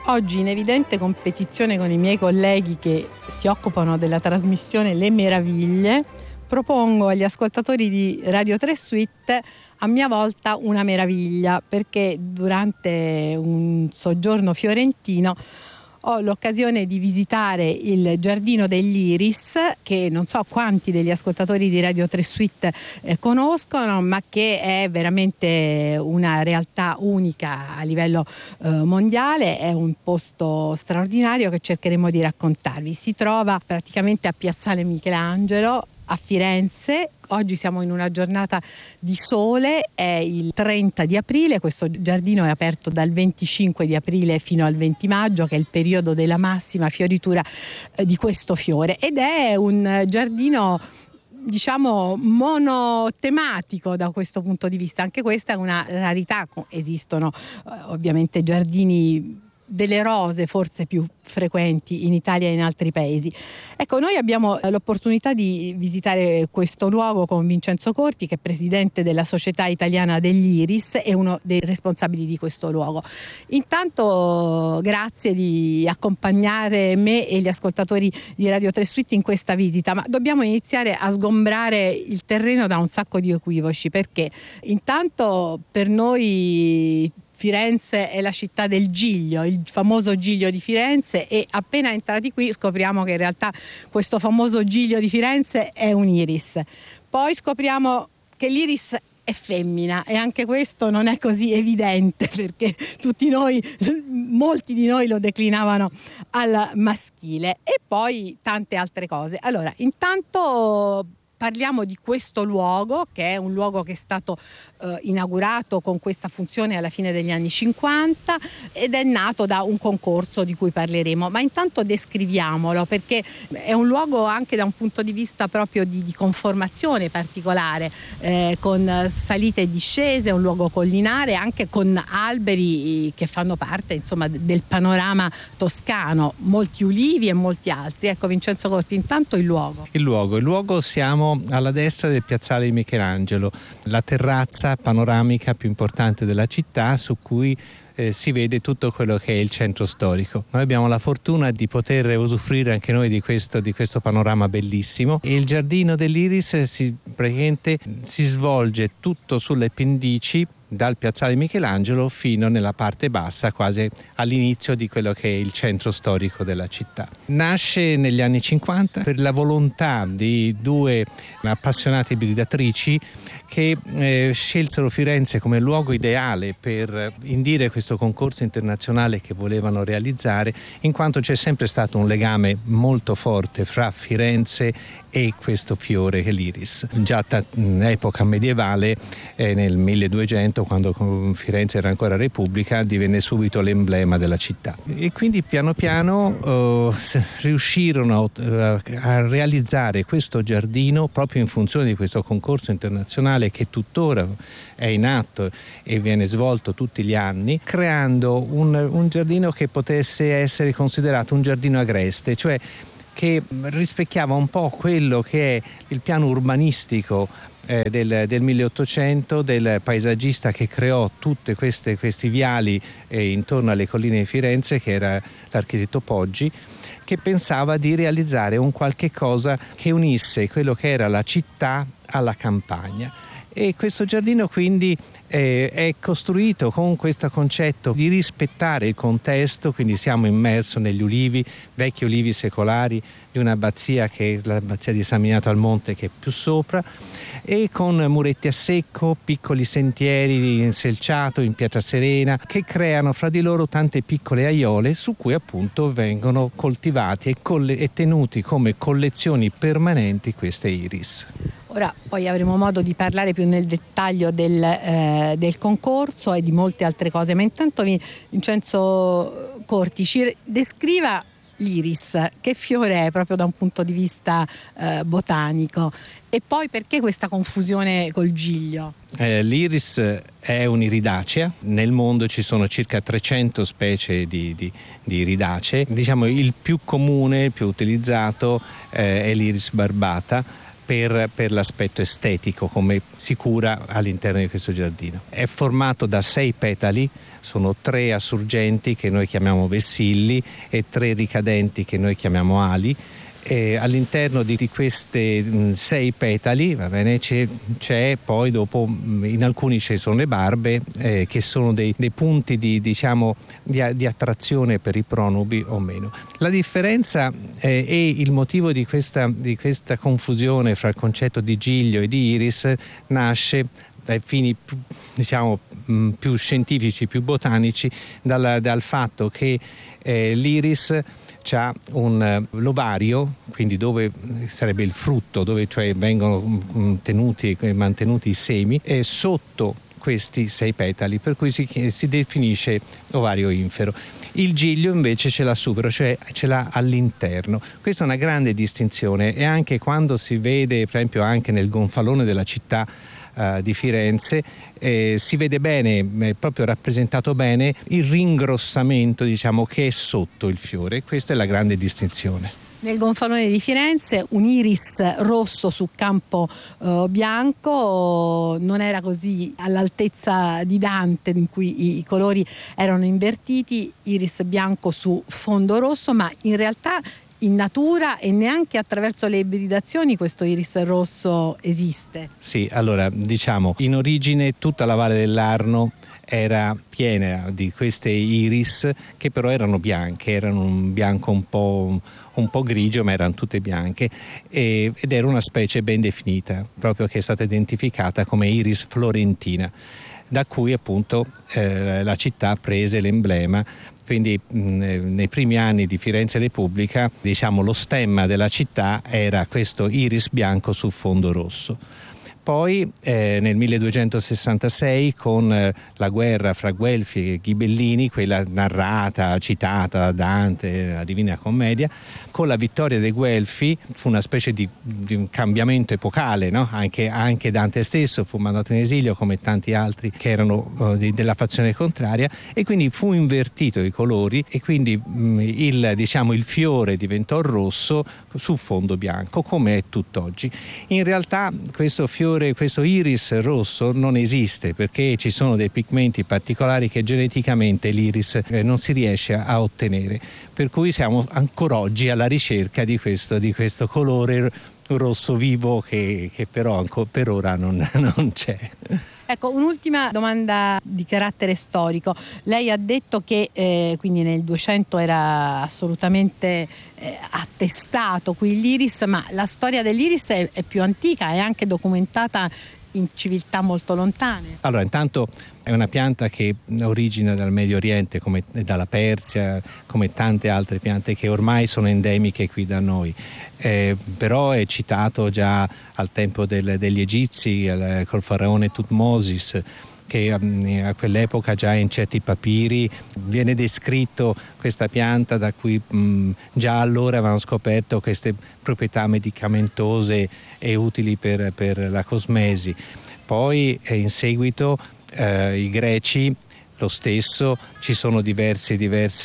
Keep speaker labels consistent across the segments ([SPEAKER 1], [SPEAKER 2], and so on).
[SPEAKER 1] Oggi, in evidente competizione con i miei colleghi che si occupano della trasmissione Le Meraviglie, propongo agli ascoltatori di Radio 3 Suite a mia volta una meraviglia, perché durante un soggiorno fiorentino ho l'occasione di visitare il Giardino degli Iris, che non so quanti degli ascoltatori di Radio 3 Suite conoscono, ma che è veramente una realtà unica a livello mondiale. È un posto straordinario che cercheremo di raccontarvi. Si trova praticamente a Piazzale Michelangelo, a Firenze. Oggi siamo in una giornata di sole, è il 30 di aprile, questo giardino è aperto dal 25 di aprile fino al 20 maggio, che è il periodo della massima fioritura di questo fiore, ed è un giardino, diciamo, monotematico da questo punto di vista. Anche questa è una rarità. Esistono ovviamente giardini delle rose forse più frequenti in Italia e in altri paesi. Ecco, noi abbiamo l'opportunità di visitare questo luogo con Vincenzo Corti, che è presidente della Società Italiana degli Iris e uno dei responsabili di questo luogo. Intanto grazie di accompagnare me e gli ascoltatori di Radio 3 Suite in questa visita, ma dobbiamo iniziare a sgombrare il terreno da un sacco di equivoci, perché intanto per noi Firenze è la città del Giglio, il famoso Giglio di Firenze, e appena entrati qui scopriamo che in realtà questo famoso Giglio di Firenze è un iris. Poi scopriamo che l'iris è femmina, e anche questo non è così evidente, perché molti di noi lo declinavano al maschile, e poi tante altre cose. Allora, intanto parliamo di questo luogo, che è un luogo che è stato inaugurato con questa funzione alla fine degli anni 50 ed è nato da un concorso di cui parleremo, ma intanto descriviamolo, perché è un luogo anche da un punto di vista proprio di conformazione particolare, con salite e discese, un luogo collinare, anche con alberi che fanno parte, insomma, del panorama toscano, molti ulivi e molti altri. Ecco, Vincenzo Corti, intanto il luogo siamo alla destra del Piazzale di Michelangelo, la terrazza panoramica più importante della città, su cui si vede tutto quello che è il centro storico. Noi abbiamo la fortuna di poter usufruire anche noi di questo panorama bellissimo, e il Giardino dell'Iris praticamente si svolge tutto sulle pendici dal Piazzale Michelangelo fino nella parte bassa, quasi all'inizio di quello che è il centro storico della città. Nasce negli anni 50 per la volontà di due appassionate ibridatrici che scelsero Firenze come luogo ideale per indire questo concorso internazionale che volevano realizzare, in quanto c'è sempre stato un legame molto forte fra Firenze e questo fiore che è l'iris. Già in epoca medievale, nel 1200, quando Firenze era ancora Repubblica, divenne subito l'emblema della città. E quindi piano piano riuscirono a realizzare questo giardino proprio in funzione di questo concorso internazionale che tuttora è in atto e viene svolto tutti gli anni, creando un giardino che potesse essere considerato un giardino agreste, cioè che rispecchiava un po' quello che è il piano urbanistico del 1800, del paesaggista che creò tutti questi viali intorno alle colline di Firenze, che era l'architetto Poggi, che pensava di realizzare un qualche cosa che unisse quello che era la città alla campagna. E questo giardino quindi è costruito con questo concetto di rispettare il contesto, quindi siamo immersi negli ulivi, vecchi ulivi secolari di un'abbazia che è l'abbazia di San Miniato al Monte, che è più sopra, e con muretti a secco, piccoli sentieri in selciato, in pietra serena, che creano fra di loro tante piccole aiole su cui appunto vengono coltivati e tenuti come collezioni permanenti queste iris. Ora poi avremo modo di parlare più nel dettaglio del concorso e di molte altre cose, ma intanto Vincenzo Corti ci descriva l'iris, che fiore è proprio da un punto di vista botanico, e poi perché questa confusione col giglio? L'iris è un'iridacea, nel mondo ci sono circa 300 specie di iridacee, diciamo il più comune, il più utilizzato è l'iris barbata,
[SPEAKER 2] per l'aspetto estetico, come si cura all'interno di questo giardino. È formato da 6 petali, sono 3 assurgenti che noi chiamiamo vessilli e 3 ricadenti che noi chiamiamo ali. E all'interno di queste 6 petali, va bene, c'è poi dopo, in alcuni ci sono le barbe che sono dei punti di attrazione per i pronubi o meno. La differenza e il motivo di questa confusione fra il concetto di giglio e di iris nasce dai fini più scientifici, più botanici, dal fatto che l'iris c'ha l'ovario, quindi dove sarebbe il frutto, dove cioè vengono tenuti e mantenuti i semi, e sotto questi 6 petali, per cui si definisce ovario infero. Il giglio invece ce l'ha supero, cioè ce l'ha all'interno. Questa è una grande distinzione, e anche quando si vede, per esempio anche nel gonfalone della città di Firenze, si vede bene, proprio rappresentato bene, il ringrossamento che è sotto il fiore. Questa è la grande distinzione.
[SPEAKER 1] Nel gonfalone di Firenze un iris rosso su campo bianco, non era così all'altezza di Dante in cui i colori erano invertiti, iris bianco su fondo rosso, ma in realtà in natura e neanche attraverso le ibridazioni questo iris rosso esiste.
[SPEAKER 2] Sì, allora in origine tutta la Valle dell'Arno era piena di queste iris che però erano bianche, erano un bianco un po' grigio, ma erano tutte bianche, ed era una specie ben definita, proprio che è stata identificata come iris florentina, da cui appunto la città prese l'emblema. Quindi nei primi anni di Firenze Repubblica, lo stemma della città era questo iris bianco su fondo rosso. Poi nel 1266, con la guerra fra Guelfi e Ghibellini, quella narrata, citata da Dante, la Divina Commedia, con la vittoria dei Guelfi fu una specie di un cambiamento epocale, no? Anche Dante stesso fu mandato in esilio, come tanti altri che erano della fazione contraria, e quindi fu invertito i colori, e quindi il fiore diventò rosso su fondo bianco, come è tutt'oggi. In realtà questo iris rosso non esiste, perché ci sono dei pigmenti particolari che geneticamente l'iris non si riesce a ottenere, per cui siamo ancora oggi alla ricerca di questo colore rosso vivo che però per ora non c'è.
[SPEAKER 1] Ecco, un'ultima domanda di carattere storico. Lei ha detto che quindi nel 200 era assolutamente attestato qui l'iris, ma la storia dell'iris è più antica, è anche documentata in civiltà molto lontane.
[SPEAKER 2] Allora, intanto è una pianta che origina dal Medio Oriente, come dalla Persia, come tante altre piante che ormai sono endemiche qui da noi. Però è citato già al tempo degli Egizi, col faraone Tutmosis, che a quell'epoca già in certi papiri viene descritto questa pianta, da cui già allora avevano scoperto queste proprietà medicamentose e utili per la cosmesi. Poi in seguito i greci lo stesso, ci sono diversi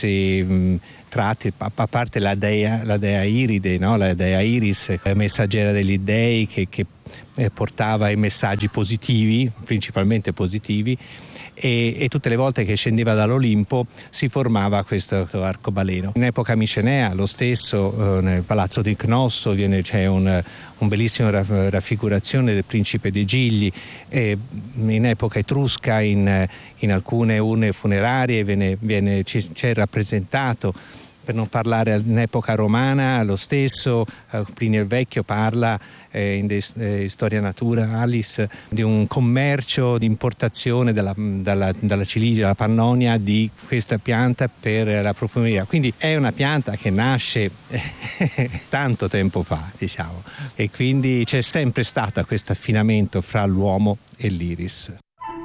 [SPEAKER 2] tratti, a parte la dea Iride, no? La dea Iris, messaggera degli dei che portava i messaggi positivi, principalmente positivi, e tutte le volte che scendeva dall'Olimpo si formava questo arcobaleno. In epoca micenea lo stesso, nel palazzo di Cnosso c'è un bellissimo raffigurazione del principe dei Gigli, in epoca etrusca in alcune urne funerarie c'è rappresentato. Per non parlare in epoca romana, lo stesso Plinio il Vecchio parla in Storia Naturalis di un commercio di importazione dalla Cilicia, dalla Pannonia, di questa pianta per la profumeria. Quindi è una pianta che nasce tanto tempo fa, e quindi c'è sempre stato questo affinamento fra l'uomo e l'iris.